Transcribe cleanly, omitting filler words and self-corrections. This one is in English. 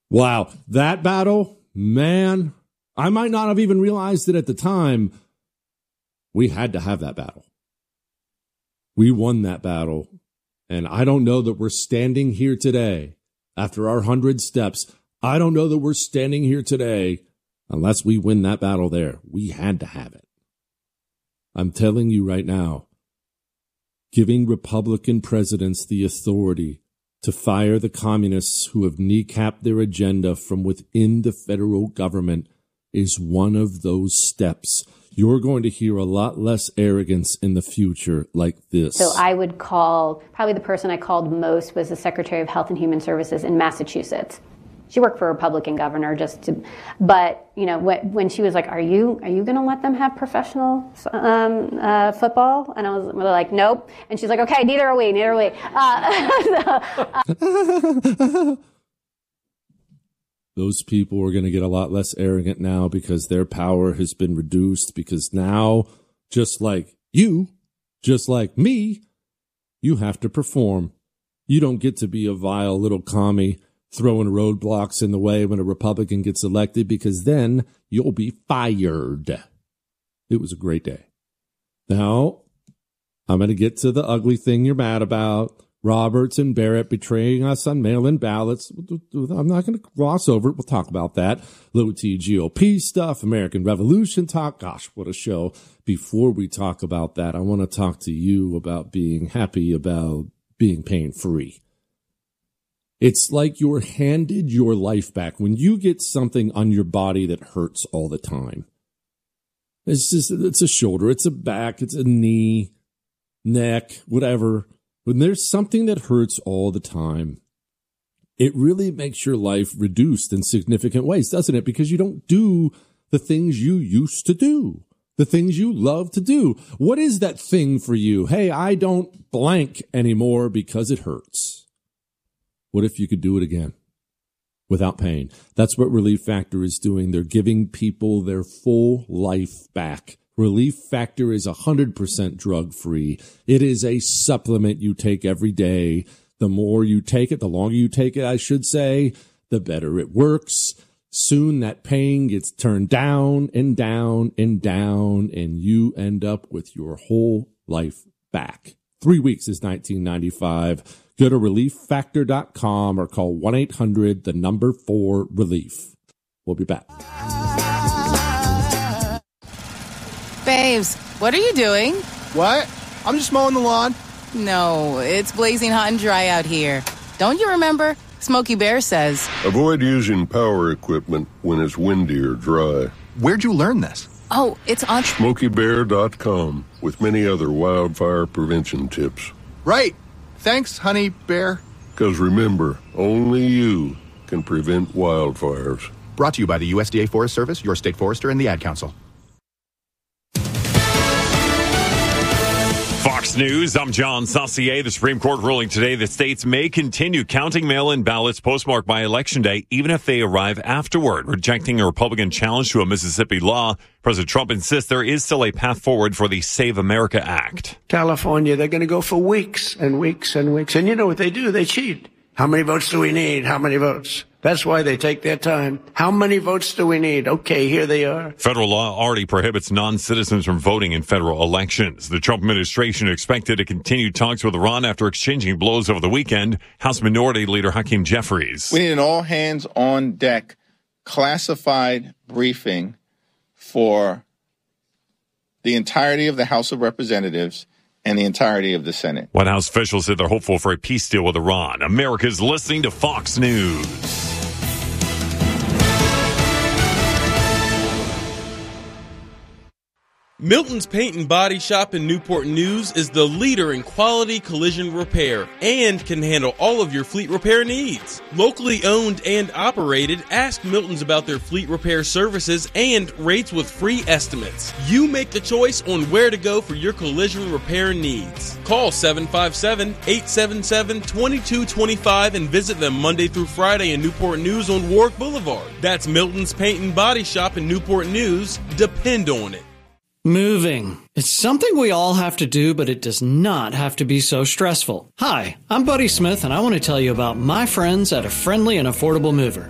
Wow, that battle, man, I might not have even realized it at the time. We had to have that battle. We won that battle. And I don't know that we're standing here today after our 100 steps. I don't know that we're standing here today unless we win that battle there. We had to have it. I'm telling you right now, giving Republican presidents the authority to fire the communists who have kneecapped their agenda from within the federal government is one of those steps. You're going to hear a lot less arrogance in the future like this. So I would call, probably the person I called most was the Secretary of Health and Human Services in Massachusetts. She worked for a Republican governor but you know, when she was like, are you going to let them have professional football? And I was like, nope. And she's like, okay, neither are we. Those people are going to get a lot less arrogant now because their power has been reduced, because now, just like you, just like me, you have to perform. You don't get to be a vile little commie throwing roadblocks in the way when a Republican gets elected, because then you'll be fired. It was a great day. Now, I'm going to get to the ugly thing you're mad about. Roberts and Barrett betraying us on mail-in ballots. I'm not going to gloss over it. We'll talk about that. Low T GOP stuff, American Revolution talk. Gosh, what a show. Before we talk about that, I want to talk to you about being happy about being pain-free. It's like you're handed your life back when you get something on your body that hurts all the time. It's a shoulder, it's a back, it's a knee, neck, whatever. When there's something that hurts all the time, it really makes your life reduced in significant ways, doesn't it? Because you don't do the things you used to do, the things you love to do. What is that thing for you? Hey, I don't blank anymore because it hurts. What if you could do it again without pain? That's what Relief Factor is doing. They're giving people their full life back. Relief Factor is 100% drug-free. It is a supplement you take every day. The more you take it, the longer you take it, I should say, the better it works. Soon that pain gets turned down and down and down, and you end up with your whole life back. 3 weeks is $19.95. Go to relieffactor.com or call 1-800-4-RELIEF. We'll be back. Babes, what are you doing? What? I'm just mowing the lawn. No, it's blazing hot and dry out here. Don't you remember? Smokey Bear says, avoid using power equipment when it's windy or dry. Where'd you learn this? Oh, it's on SmokeyBear.com with many other wildfire prevention tips. Right. Thanks, honey bear. Because remember, only you can prevent wildfires. Brought to you by the USDA Forest Service, your state forester, and the Ad Council. Fox News, I'm John Saucier. The Supreme Court ruling today that states may continue counting mail-in ballots postmarked by Election Day, even if they arrive afterward, rejecting a Republican challenge to a Mississippi law. President Trump insists there is still a path forward for the Save America Act. California, they're going to go for weeks and weeks and weeks. And you know what they do? They cheat. How many votes do we need? How many votes? That's why they take their time. How many votes do we need? Okay, here they are. Federal law already prohibits non-citizens from voting in federal elections. The Trump administration expected to continue talks with Iran after exchanging blows over the weekend. House Minority Leader Hakeem Jeffries. We need an all-hands-on-deck classified briefing for the entirety of the House of Representatives and the entirety of the Senate. White House officials said they're hopeful for a peace deal with Iran. America's listening to Fox News. Milton's Paint and Body Shop in Newport News is the leader in quality collision repair and can handle all of your fleet repair needs. Locally owned and operated, ask Milton's about their fleet repair services and rates with free estimates. You make the choice on where to go for your collision repair needs. Call 757-877-2225 and visit them Monday through Friday in Newport News on Warwick Boulevard. That's Milton's Paint and Body Shop in Newport News. Depend on it. Moving. It's something we all have to do, but it does not have to be so stressful. Hi, I'm Buddy Smith, and I want to tell you about my friends at A Friendly and Affordable Mover.